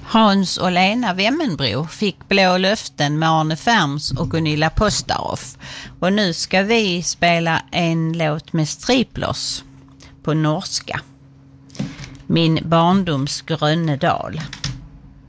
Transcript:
Hans och Lena Wemmenbro fick blå löften med Arne Färms och Gunilla Postaroff. Och nu ska vi spela en låt med Striplers på norska. Min barndoms gröna dal.